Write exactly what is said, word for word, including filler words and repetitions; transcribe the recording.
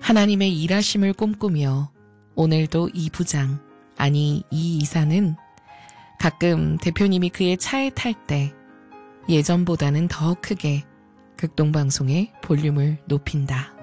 하나님의 일하심을 꿈꾸며 오늘도 이 부장, 아니 이 이사는 가끔 대표님이 그의 차에 탈 때 예전보다는 더 크게 극동방송의 볼륨을 높인다.